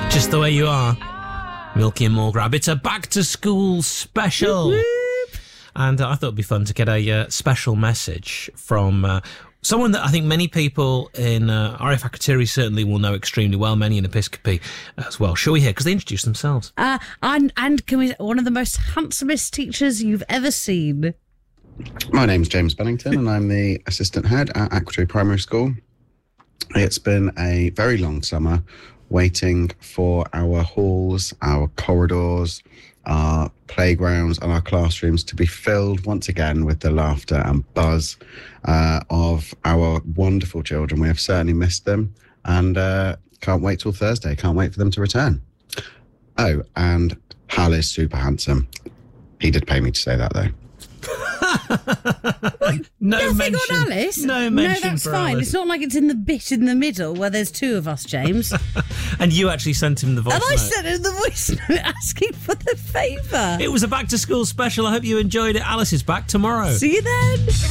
Just the way you are. Milky and Morgrab. It's a back-to-school special. Whoop, whoop. And I thought it'd be fun to get a special message from someone that I think many people in RAF Akrotiri certainly will know extremely well, many in Episcopi as well. Shall we hear? Because they introduce themselves. And can we, one of the most handsomest teachers you've ever seen. My name's James Bennington and I'm the assistant head at Akrotiri Primary School. It's been a very long summer waiting for our halls, our corridors, our playgrounds and our classrooms to be filled once again with the laughter and buzz of our wonderful children. We have certainly missed them and can't wait till Thursday. Can't wait for them to return. Oh, and Hal is super handsome. He did pay me to say that, though. No Nothing mention. on Alice? No mention. No, that's for fine. Alice. It's not like it's in the bit in the middle where there's two of us, James. And you actually sent him the voice And I note. sent him the voice note asking for the favour. It was a back-to-school special. I hope you enjoyed it. Alice is back tomorrow. See you then.